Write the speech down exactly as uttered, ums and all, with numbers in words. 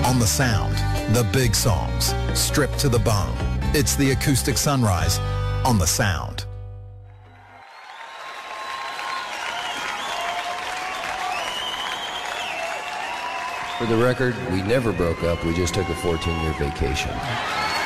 On the Sound, the big songs, stripped to the bone. It's the Acoustic Sunrise on the Sound. For the record, we never broke up. We just took a fourteen-year vacation.